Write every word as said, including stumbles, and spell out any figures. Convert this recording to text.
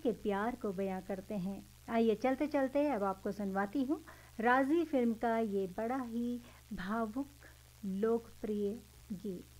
के प्यार को बयां करते हैं। आइए चलते चलते अब आपको सुनवाती हूँ राजी फिल्म का ये बड़ा ही भावुक लोकप्रिय गीत।